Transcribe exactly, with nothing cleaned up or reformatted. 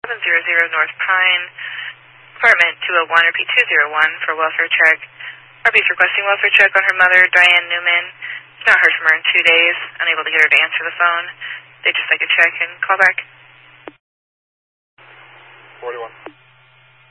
seven hundred North Pine, apartment two oh one, repeat two oh one for welfare check. R B's requesting welfare check on her mother, Diane Newman. It's not heard from her in two days, unable to get her to answer the phone. They just like a check and call back. forty-one.